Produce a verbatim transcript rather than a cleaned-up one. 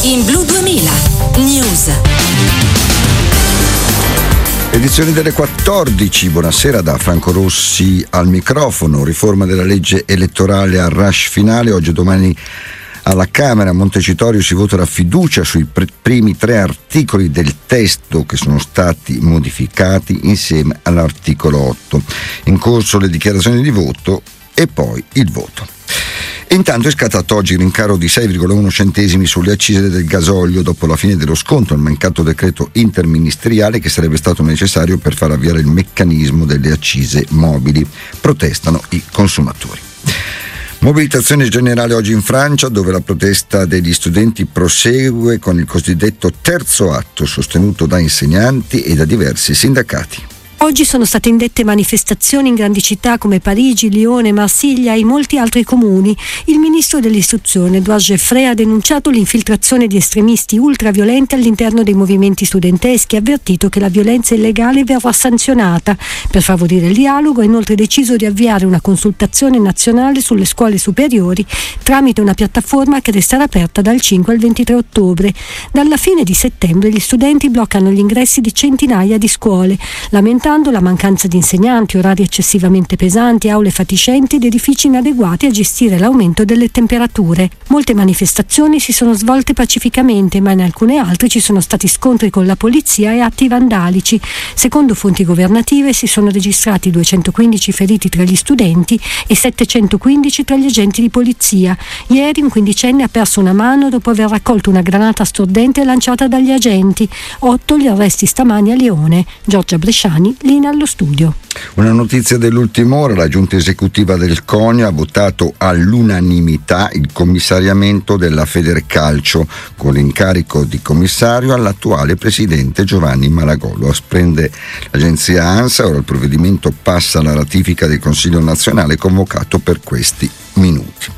In Blu duemila News. Edizione delle quattordici, buonasera da Franco Rossi al microfono. Riforma della legge elettorale al rush finale, oggi e domani alla Camera a Montecitorio si vota la fiducia sui pr- primi tre articoli del testo che sono stati modificati insieme all'articolo otto. In corso le dichiarazioni di voto e poi il voto. Intanto è scattato oggi il rincaro di sei virgola uno centesimi sulle accise del gasolio dopo la fine dello sconto al mancato decreto interministeriale che sarebbe stato necessario per far avviare il meccanismo delle accise mobili. Protestano i consumatori. Mobilitazione generale oggi in Francia, dove la protesta degli studenti prosegue con il cosiddetto terzo atto sostenuto da insegnanti e da diversi sindacati. Oggi sono state indette manifestazioni in grandi città come Parigi, Lione, Marsiglia e molti altri comuni. Il ministro dell'istruzione, Édouard Geoffroy, ha denunciato l'infiltrazione di estremisti ultraviolenti all'interno dei movimenti studenteschi e ha avvertito che la violenza illegale verrà sanzionata. Per favorire il dialogo ha inoltre deciso di avviare una consultazione nazionale sulle scuole superiori tramite una piattaforma che resterà aperta dal cinque al ventitré ottobre. Dalla fine di settembre gli studenti bloccano gli ingressi di centinaia di scuole, lamentando la mancanza di insegnanti, orari eccessivamente pesanti, aule fatiscenti ed edifici inadeguati a gestire l'aumento delle temperature. Molte manifestazioni si sono svolte pacificamente, ma in alcune altre ci sono stati scontri con la polizia e atti vandalici. Secondo fonti governative si sono registrati duecentoquindici feriti tra gli studenti e settecentoquindici tra gli agenti di polizia. Ieri un quindicenne ha perso una mano dopo aver raccolto una granata stordente lanciata dagli agenti. Otto gli arresti stamani a Lione. Giorgia Bresciani, linea allo studio. Una notizia dell'ultima ora: la giunta esecutiva del CONI ha votato all'unanimità il commissariamento della Federcalcio con l'incarico di commissario all'attuale presidente Giovanni Malagolo. Prende l'agenzia ANSA. Ora il provvedimento passa alla ratifica del Consiglio nazionale convocato per questi minuti.